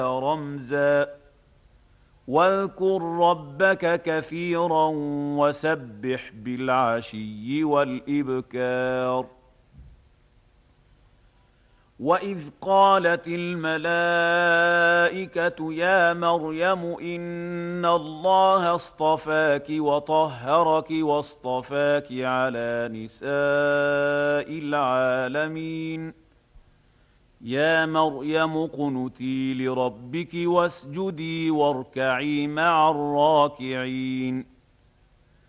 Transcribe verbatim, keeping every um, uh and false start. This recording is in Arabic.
رمزا واذكر ربك كثيرا وسبح بالعشي والإبكار وإذ قالت الملائكة يا مريم إن الله اصطفاك وطهرك واصطفاك على نساء العالمين يا مريم اقنتي لربك واسجدي واركعي مع الراكعين